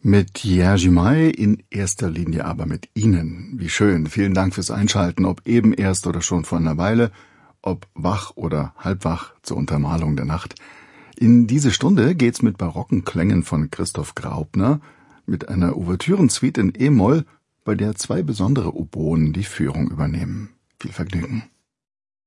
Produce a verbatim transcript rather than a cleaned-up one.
Mit Jerzy May, in erster Linie aber mit Ihnen. Wie schön. Vielen Dank fürs Einschalten, ob eben erst oder schon vor einer Weile, ob wach oder halbwach zur Untermalung der Nacht. In diese Stunde geht's mit barocken Klängen von Christoph Graupner, mit einer Ouvertürensuite in E-Moll, bei der zwei besondere Oboen die Führung übernehmen. Viel Vergnügen.